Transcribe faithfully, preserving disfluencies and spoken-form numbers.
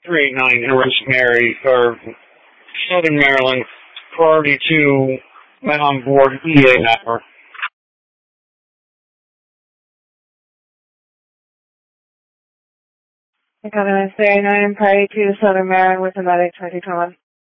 three eight nine Rosemary, or Southern Maryland, priority two, men on board E A network. I got an S three eight nine, priority two, Southern Maryland with a medic twenty twenty-one.